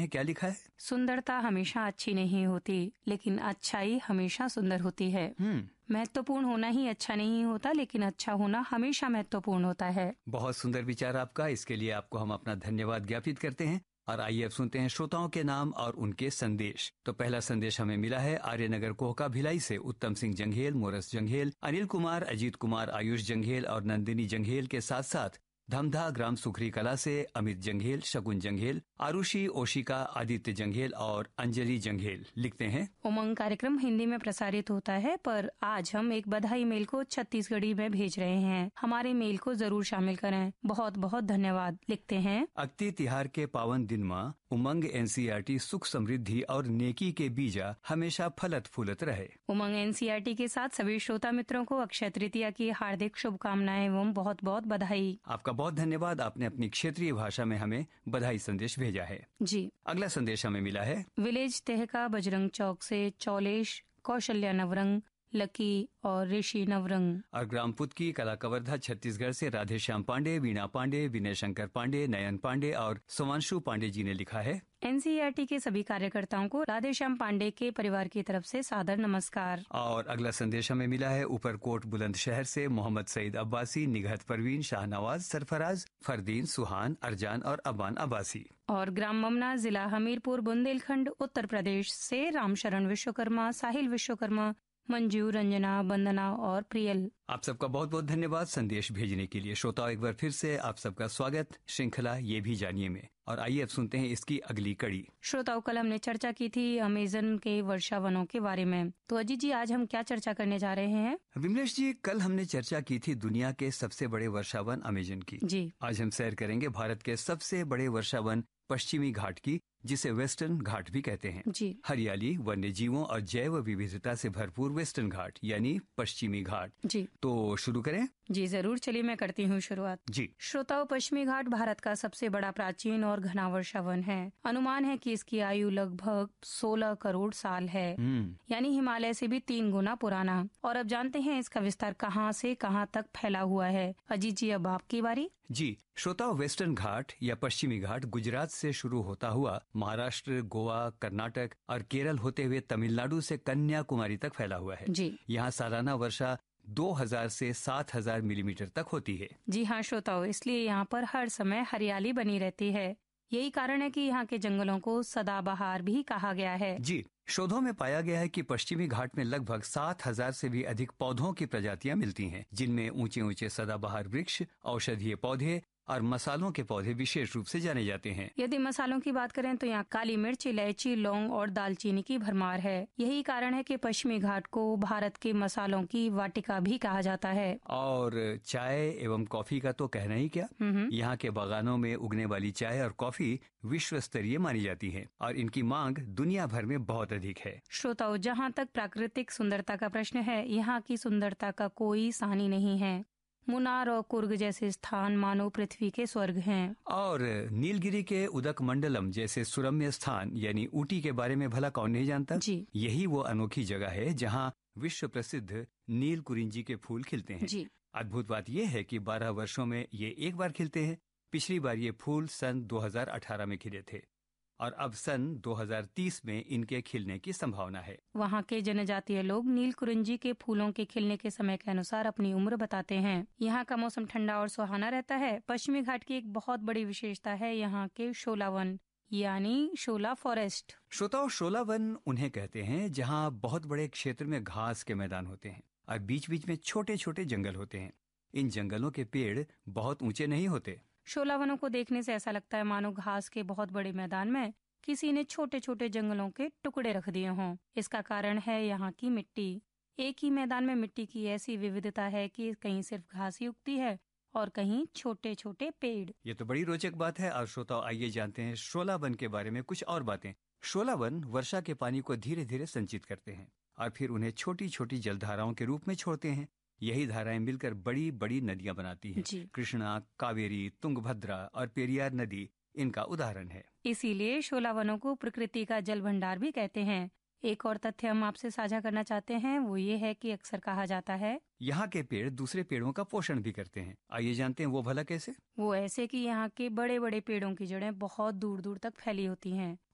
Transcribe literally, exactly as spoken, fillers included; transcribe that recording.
हैं क्या लिखा है। सुंदरता हमेशा अच्छी नहीं होती, लेकिन अच्छाई हमेशा सुंदर होती है। हम्म महत्वपूर्ण होना ही अच्छा नहीं होता, लेकिन अच्छा होना हमेशा महत्वपूर्ण होता है। बहुत सुंदर विचार आपका, इसके लिए आपको हम अपना धन्यवाद ज्ञापित करते हैं। और आइए अब सुनते हैं श्रोताओं के नाम और उनके संदेश। तो पहला संदेश हमें मिला है आर्यनगर कोहका भिलाई से उत्तम सिंह जंघेल, मोरस जंघेल, अनिल कुमार, अजीत कुमार, आयुष जंघेल और नंदिनी जंघेल के साथ साथ धमधा ग्राम सुखरी कला से अमित जंघेल, शगुन जंघेल, आरुषि, ओशिका, आदित्य जंघेल और अंजलि जंघेल लिखते हैं। उमंग कार्यक्रम हिंदी में प्रसारित होता है, पर आज हम एक बधाई मेल को छत्तीसगढ़ी में भेज रहे हैं। हमारे मेल को जरूर शामिल करें। बहुत बहुत धन्यवाद। लिखते हैं, अक्ति तिहार के पावन दिन माँ उमंग एनसीईआरटी सुख समृद्धि और नेकी के बीजा हमेशा फलत फूलत रहे। उमंग एनसीईआरटी के साथ सभी श्रोता मित्रों को अक्षय तृतीया की हार्दिक शुभकामनाएं एवं बहुत बहुत बधाई। आपका बहुत धन्यवाद, आपने अपनी क्षेत्रीय भाषा में हमें बधाई संदेश भेजा है जी। अगला संदेश हमें मिला है विलेज तेहका बजरंग चौक से चौलेश, कौशल्या नवरंग, लकी और ऋषि नवरंग। और ग्राम पुतकी कला कवर्धा छत्तीसगढ़ से राधे श्याम पांडे, वीणा पांडे, विनय शंकर पांडे, नयन पांडे और सोमांशु पांडे जी ने लिखा है। एनसीईआरटी के सभी कार्यकर्ताओं को राधे श्याम पांडे के परिवार की तरफ से सादर नमस्कार। और अगला संदेश हमें मिला है ऊपरकोट बुलंदशहर से मोहम्मद सईद अब्बासी, निगहत परवीन, शाहनवाज, सरफराज, फरदीन, सुहान, अरजान और अबान अब्बासी। और ग्राम ममना, जिला हमीरपुर, बुंदेलखंड, उत्तर प्रदेश से रामशरण विश्वकर्मा, साहिल विश्वकर्मा, मंजू, रंजना, वंदना और प्रियल। आप सबका बहुत बहुत धन्यवाद संदेश भेजने के लिए। श्रोताओं, एक बार फिर से आप सबका स्वागत श्रृंखला ये भी जानिए में। और आइए अब सुनते हैं इसकी अगली कड़ी। श्रोताओं, कल हमने चर्चा की थी अमेजन के वर्षा वनों के बारे में। तो अजीत जी, आज हम क्या चर्चा करने जा रहे हैं? विमलेश जी, कल हमने चर्चा की थी दुनिया के सबसे बड़े वर्षावन अमेजन की। जी। आज हम सैर करेंगे भारत के सबसे बड़े वर्षावन पश्चिमी घाट की, जिसे वेस्टर्न घाट भी कहते हैं। जी। हरियाली, वन्य जीवों और जैव विविधता से भरपूर वेस्टर्न घाट यानी पश्चिमी घाट। जी। तो शुरू करें? जी जरूर, चलिए मैं करती हूँ शुरुआत। जी। श्रोताओं, पश्चिमी घाट भारत का सबसे बड़ा प्राचीन और घना वर्षावन है। अनुमान है कि इसकी आयु लगभग सोलह करोड़ साल है, यानी हिमालय से भी तीन गुना पुराना। और अब जानते हैं इसका विस्तार कहाँ से कहाँ तक फैला हुआ है। अजीत जी, अब आपकी बारी। जी श्रोताओं, वेस्टर्न घाट या पश्चिमी घाट गुजरात से शुरू होता हुआ महाराष्ट्र, गोवा, कर्नाटक और केरल होते हुए तमिलनाडु से कन्याकुमारी तक फैला हुआ है। जी। यहाँ सालाना वर्षा दो हज़ार से सात हज़ार मिलीमीटर तक होती है। जी हाँ श्रोताओं, इसलिए यहाँ पर हर समय हरियाली बनी रहती है। यही कारण है कि यहाँ के जंगलों को सदाबहार भी कहा गया है। जी। शोधों में पाया गया है कि पश्चिमी घाट में लगभग सात हजार से भी अधिक पौधों की प्रजातियां मिलती हैं, जिनमें ऊंचे ऊंचे सदाबहार वृक्ष, औषधीय पौधे और मसालों के पौधे विशेष रूप से जाने जाते हैं। यदि मसालों की बात करें तो यहाँ काली मिर्च, इलायची, लौंग और दालचीनी की भरमार है। यही कारण है कि पश्चिमी घाट को भारत के मसालों की वाटिका भी कहा जाता है। और चाय एवं कॉफी का तो कहना ही क्या। यहाँ के बागानों में उगने वाली चाय और कॉफी विश्व स्तरीय मानी जाती है और इनकी मांग दुनिया भर में बहुत अधिक है। श्रोताओं, जहाँ तक प्राकृतिक सुंदरता का प्रश्न है, यहाँ की सुंदरता का कोई सानी नहीं है। मुनार और कुर्ग जैसे स्थान मानो पृथ्वी के स्वर्ग हैं। और नीलगिरी के उदक मंडलम जैसे सुरम्य स्थान यानी ऊटी के बारे में भला कौन नहीं जानता। जी। यही वो अनोखी जगह है जहाँ विश्व प्रसिद्ध नील कुरिंजी के फूल खिलते हैं। जी। अद्भुत बात यह है कि बारह वर्षों में ये एक बार खिलते हैं। पिछली बार ये फूल सन दो हज़ार अठारह में खिले थे और अब सन दो हज़ार तीस में इनके खिलने की संभावना है। वहाँ के जनजातीय लोग नील कुरिंजी के फूलों के खिलने के समय के अनुसार अपनी उम्र बताते हैं। यहाँ का मौसम ठंडा और सुहाना रहता है। पश्चिमी घाट की एक बहुत बड़ी विशेषता है यहाँ के शोला वन यानी शोला फॉरेस्ट। श्रोताओं, शोला वन उन्हें कहते हैं जहाँ बहुत बड़े क्षेत्र में घास के मैदान होते हैं और बीच बीच में छोटे छोटे जंगल होते हैं। इन जंगलों के पेड़ बहुत ऊंचे नहीं होते। शोला वनों को देखने से ऐसा लगता है मानो घास के बहुत बड़े मैदान में किसी ने छोटे छोटे जंगलों के टुकड़े रख दिए हों। इसका कारण है यहाँ की मिट्टी। एक ही मैदान में मिट्टी की ऐसी विविधता है कि कहीं सिर्फ घास ही उगती है और कहीं छोटे छोटे पेड़। ये तो बड़ी रोचक बात है। और श्रोताओं, आइए जानते हैं शोला वन के बारे में कुछ और बातें। शोला वन वर्षा के पानी को धीरे धीरे संचित करते हैं और फिर उन्हें छोटी छोटी जलधाराओं के रूप में छोड़ते हैं। यही धाराएं मिलकर बड़ी बड़ी नदियां बनाती हैं। कृष्णा, कावेरी, तुंगभद्रा और पेरियार नदी इनका उदाहरण है। इसीलिए शोला वनों को प्रकृति का जल भंडार भी कहते हैं। एक और तथ्य हम आपसे साझा करना चाहते हैं, वो ये है कि अक्सर कहा जाता है यहाँ के पेड़ दूसरे पेड़ों का पोषण भी करते हैं। आइए जानते हैं वो भला कैसे। वो ऐसे कि यहाँ के बड़े बड़े पेड़ों की जड़ें बहुत दूर दूर तक फैली होती हैं